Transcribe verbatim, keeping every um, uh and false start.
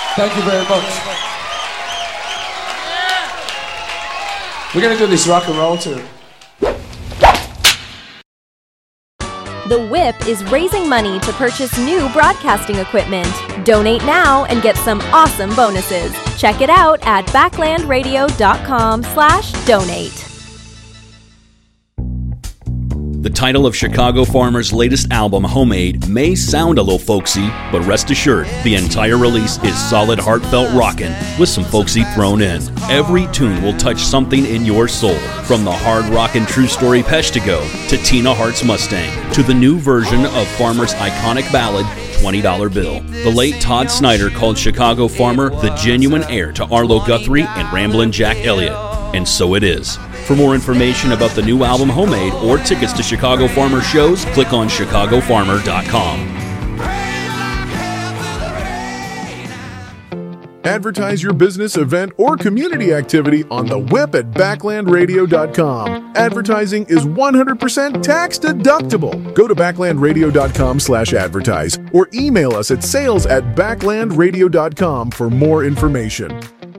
Thank you very much. We're going to do this rock and roll too. The Whip is raising money to purchase new broadcasting equipment. Donate now and get some awesome bonuses. Check it out at backlandradio.com slash donate. The title of Chicago Farmer's latest album, Homemade, may sound a little folksy, but rest assured, the entire release is solid, heartfelt rockin' with some folksy thrown in. Every tune will touch something in your soul, from the hard rockin' True Story Peshtigo to Tina Hart's Mustang, to the new version of Farmer's iconic ballad, twenty dollar Bill. The late Todd Snyder called Chicago Farmer the genuine heir to Arlo Guthrie and Ramblin' Jack Elliott, and so it is. For more information about the new album Homemade or tickets to Chicago Farmer shows, click on chicago farmer dot com. Advertise your business, event, or community activity on The Whip at backland radio dot com. Advertising is one hundred percent tax deductible. Go to backland radio dot com slash advertise or email us at sales at backland radio dot com for more information.